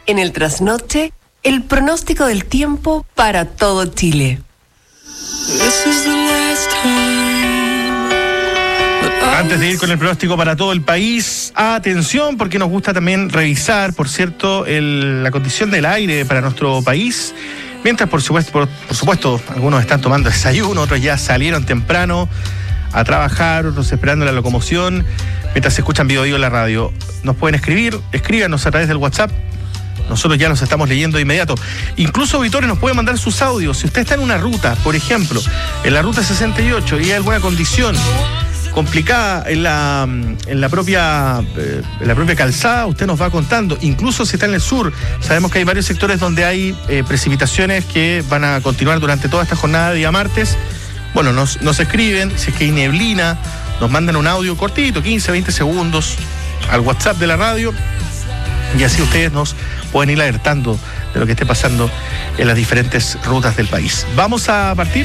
En el trasnoche, el pronóstico del tiempo para todo Chile. Antes de ir con el pronóstico para todo el país, atención, porque nos gusta también revisar, por cierto, la condición del aire para nuestro país. Mientras, por supuesto, algunos están tomando desayuno, otros ya salieron temprano a trabajar, otros esperando la locomoción, mientras se escuchan Bio en la radio. Nos pueden escríbanos a través del WhatsApp. Nosotros ya los estamos leyendo de inmediato. Incluso auditores nos pueden mandar sus audios. Si usted está en una ruta, por ejemplo, en la ruta 68 y hay alguna condición complicada en la propia calzada, usted nos va contando. Incluso si está en el sur, sabemos que hay varios sectores donde hay precipitaciones que van a continuar durante toda esta jornada de día martes. Bueno, nos escriben, si es que hay neblina, nos mandan un audio cortito, 15, 20 segundos, al WhatsApp de la radio, y así ustedes nos pueden ir alertando de lo que esté pasando en las diferentes rutas del país. Vamos a partir